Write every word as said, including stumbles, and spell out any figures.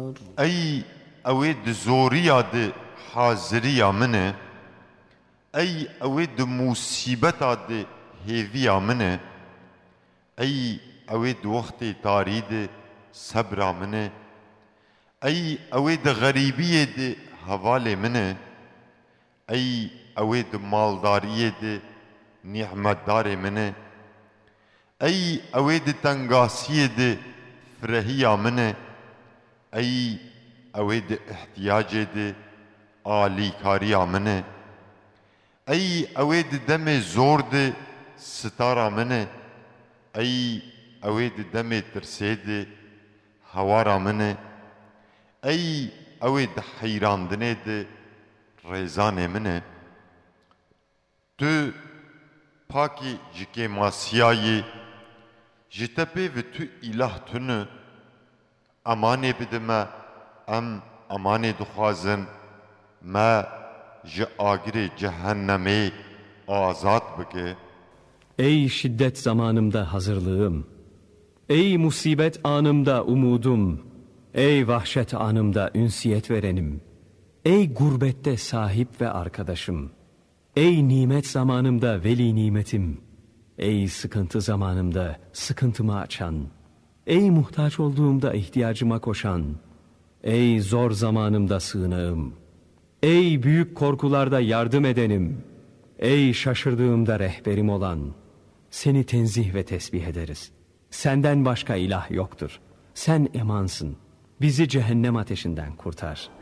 ey evê di zoriya di haziriya min e, ey evê di musîbeta di hêviya min e, ey evê di wextê tarî de sebra min e, ey evê di xerîbiyê de hevalê min e, ey evê di maldariyê de nîhmetdarê min e, ey evê di tengasiyê de firehiya min e, ey evê di ihtiyacê de alîkariya min e, ey evê di demê zor de sitara min e, ey evê di demê tirsê de hewara min e, ey evê di heyrandinê de rêzanê min e. Tu pakî ji kêmasiyayê ji te pê ve tu îlah tune emanê bide me, em emanê dixwazin me ji agirê cehennemê azad bike. Ey şiddet zamanımda hazırlığım, ey musibet anımda umudum, ey vahşet anımda ünsiyet verenim, ey gurbette sahip ve arkadaşım, ey nimet zamanımda veli nimetim, ey sıkıntı zamanımda sıkıntımı açan, ey muhtaç olduğumda ihtiyacıma koşan, ey zor zamanımda sığınağım, ey büyük korkularda yardım edenim, ey şaşırdığımda rehberim olan, seni tenzih ve tesbih ederiz. Senden başka ilah yoktur. Sen emansın. Bizi cehennem ateşinden kurtar.